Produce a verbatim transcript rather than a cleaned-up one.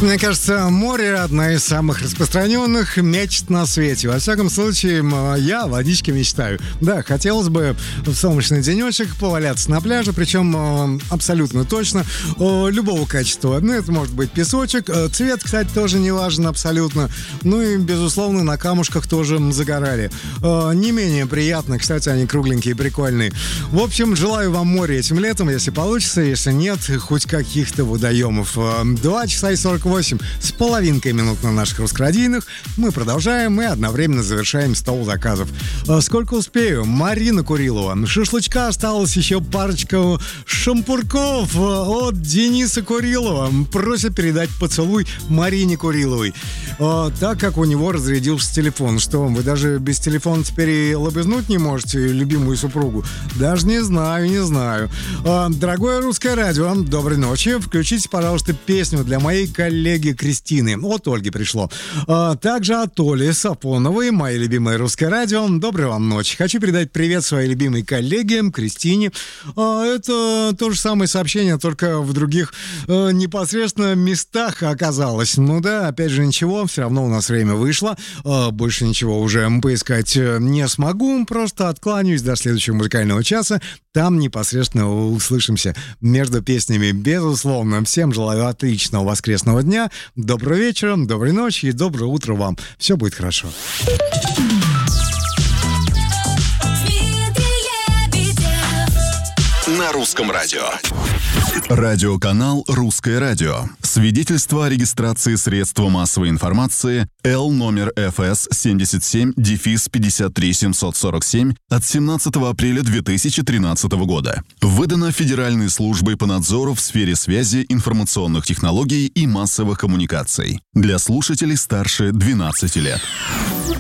Мне кажется, море — одна из самых распространенных мечт на свете. Во всяком случае, я о водичке мечтаю. Да, хотелось бы в солнечный денечек поваляться на пляже, причем абсолютно точно любого качества. Ну, это может быть песочек, цвет, кстати, тоже не важен абсолютно. Ну и, безусловно, на камушках тоже загорали. Не менее приятно, кстати, они кругленькие и прикольные. В общем, желаю вам моря этим летом, если получится, если нет, хоть каких-то водоемов. Два часа и сорок восемь с половинкой минут на наших русскорадийных. Мы продолжаем и одновременно завершаем стол заказов. Сколько успею? Марина Курилова. Шашлычка осталось еще парочка шампурков от Дениса Курилова. Просит передать поцелуй Марине Куриловой. Так как у него разрядился телефон. Что, вы даже без телефона теперь и лобызнуть не можете любимую супругу? Даже не знаю, не знаю. Дорогое русское радио, доброй ночи. Включите, пожалуйста, песню для моей коллеги Кристины. От Ольги пришло. А, также от Оли Сафоновой, моей любимой русское радио. Доброй вам ночи. Хочу передать привет своей любимой коллеге Кристине. А, это то же самое сообщение, только в других а, непосредственно местах оказалось. Ну да, опять же ничего, все равно у нас время вышло. А, больше ничего уже поискать не смогу. Просто откланяюсь до следующего музыкального часа. Там непосредственно услышимся между песнями. Безусловно, всем желаю отличного воскресного дня. Доброго вечера, доброй ночи и доброе утро вам. Все будет хорошо. На русском радио. Радиоканал «Русское радио». Свидетельство о регистрации средства массовой информации Л номер эф эс семьдесят семь пятьдесят три семьсот сорок семь от семнадцатого апреля две тысячи тринадцатого года. Выдано Федеральной службой по надзору в сфере связи, информационных технологий и массовых коммуникаций. Для слушателей старше двенадцати лет.